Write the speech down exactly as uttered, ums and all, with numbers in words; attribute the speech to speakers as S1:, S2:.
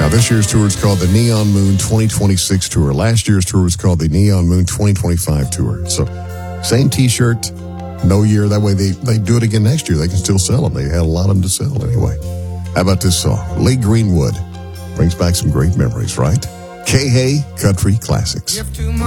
S1: Now, this year's tour is called the Neon Moon twenty twenty-six Tour. Last year's tour was called the Neon Moon twenty twenty-five Tour. So, same T-shirt, no year. That way they, they do it again next year. They can still sell them. They had a lot of them to sell anyway. How about this song? Lee Greenwood brings back some great memories, right? K-Hay Country Classics.